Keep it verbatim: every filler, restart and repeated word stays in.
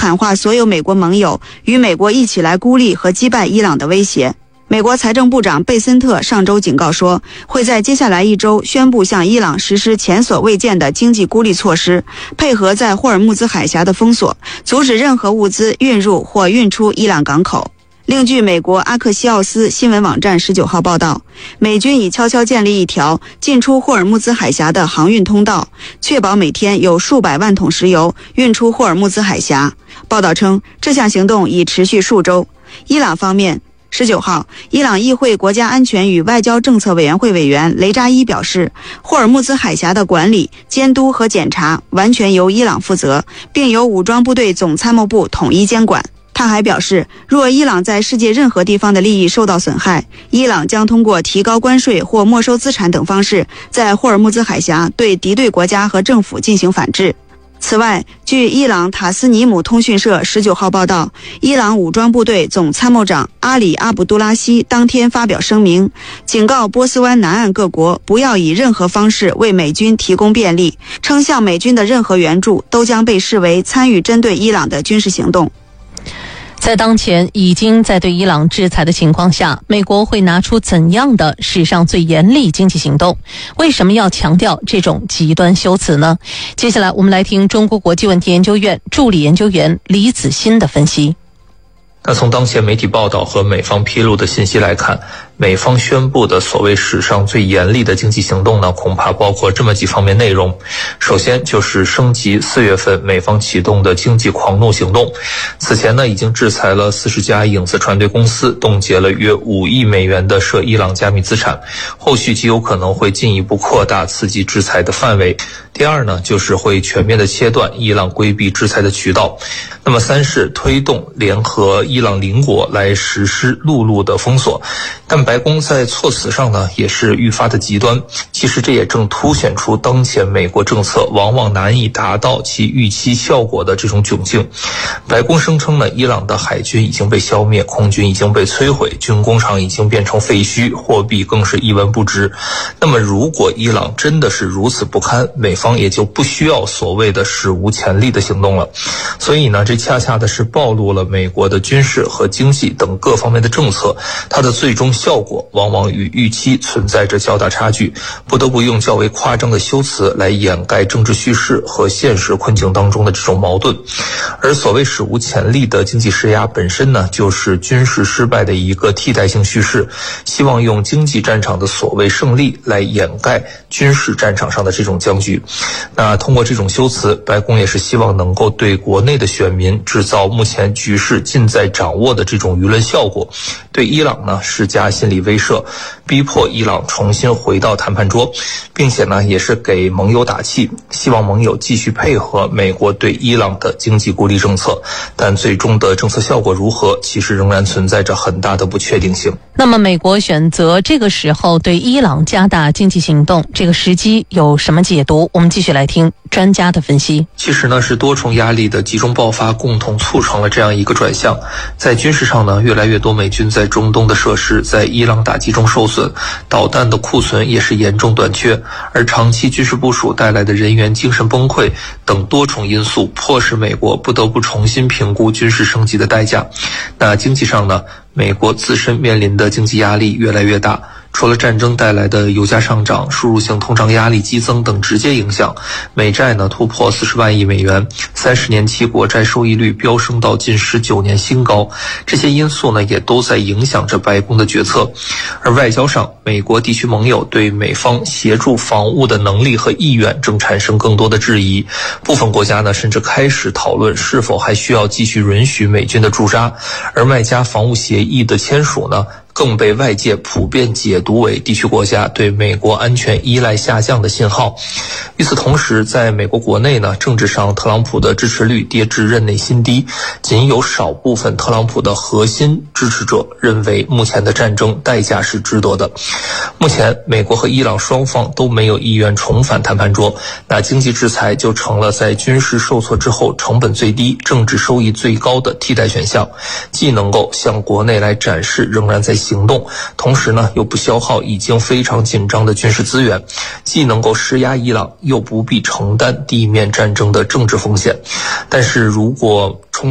喊话所有美国盟友，与美国一起来孤立和击败伊朗的威胁。美国财政部长贝森特上周警告说，会在接下来一周宣布向伊朗实施前所未见的经济孤立措施，配合在霍尔木兹海峡的封锁，阻止任何物资运入或运出伊朗港口。另据美国阿克西奥斯新闻网站十九号报道，美军已悄悄建立一条进出霍尔木兹海峡的航运通道，确保每天有数百万桶石油运出霍尔木兹海峡。报道称，这项行动已持续数周。伊朗方面十九号，伊朗议会国家安全与外交政策委员会委员雷扎伊表示，霍尔木兹海峡的管理、监督和检查完全由伊朗负责，并由武装部队总参谋部统一监管。他还表示，若伊朗在世界任何地方的利益受到损害，伊朗将通过提高关税或没收资产等方式，在霍尔木兹海峡对敌对国家和政府进行反制。此外，据伊朗塔斯尼姆通讯社十九号报道，伊朗武装部队总参谋长阿里阿卜杜拉希当天发表声明，警告波斯湾南岸各国不要以任何方式为美军提供便利，称向美军的任何援助都将被视为参与针对伊朗的军事行动。 在当前已经在对伊朗制裁的情况下，美国会拿出怎样的史上最严厉经济行动？为什么要强调这种极端修辞呢？接下来我们来听中国国际问题研究院助理研究员李子欣的分析。 那从当前媒体报道和美方披露的信息来看，美方宣布的所谓史上最严厉的经济行动呢，恐怕包括这么几方面内容。首先就是升级四月份美方启动的经济狂怒行动。此前呢，已经制裁了四十家影子船队公司，冻结了约五亿美元的涉伊朗加密资产，后续极有可能会进一步扩大刺激制裁的范围。第二呢，就是会全面的切断伊朗规避制裁的渠道。那么三是推动联合伊朗邻国来实施陆路的封锁。但白宫在措辞上呢，也是愈发的极端。其实这也正凸显出当前美国政策往往难以达到其预期效果的这种窘境。白宫声称呢，伊朗的海军已经被消灭，空军已经被摧毁，军工厂已经变成废墟，货币更是一文不值。那么如果伊朗真的是如此不堪，美方也就不需要所谓的史无前例的行动了。所以呢，这恰恰的是暴露了美国的军事和经济等各方面的政策，它的最终效果往往与预期存在着较大差距，不得不用较为夸张的修辞来掩盖政治叙事和现实困境当中的这种矛盾。而所谓史无前例的经济施压本身呢，就是军事失败的一个替代性叙事，希望用经济战场的所谓胜利来掩盖军事战场上的这种僵局。那通过这种修辞，白宫也是希望能够对国内的选民制造目前局势尽在掌握的这种舆论效果，对伊朗呢施加心理威慑，逼迫伊朗重新回到谈判桌，并且呢也是给盟友打气，希望盟友继续配合美国对伊朗的经济孤立政策。但最终的政策效果如何，其实仍然存在着很大的不确定性。 那么美国选择这个时候对伊朗加大经济行动，这个时机有什么解读？我们继续来听专家的分析。 其实呢，是多重压力的集中爆发共同促成了这样一个转向。在军事上呢，越来越多美军在中东的设施在伊朗打击中受损，导弹的库存也是严重短缺，而长期军事部署带来的人员精神崩溃等多重因素，迫使美国不得不重新评估军事升级的代价。那经济上呢，美国自身面临的经济压力越来越大，除了战争带来的油价上涨、输入性通胀压力激增等直接影响，美债呢突破四十万亿美元，三十年期国债收益率飙升到近十九年新高。这些因素呢也都在影响着白宫的决策。而外交上，美国地区盟友对美方协助防务的能力和意愿正产生更多的质疑，部分国家呢甚至开始讨论是否还需要继续允许美军的驻扎，而麦加防务协议的签署呢更被外界普遍解读为地区国家对美国安全依赖下降的信号。与此同时，在美国国内呢，政治上特朗普的支持率跌至任内新低，仅有少部分特朗普的核心支持者认为目前的战争代价是值得的。目前美国和伊朗双方都没有意愿重返谈判桌，那经济制裁就成了在军事受挫之后成本最低、政治收益最高的替代选项，既能够向国内来展示仍然在行动，同时呢又不消耗已经非常紧张的军事资源，既能够施压伊朗，又不必承担地面战争的政治风险。但是如果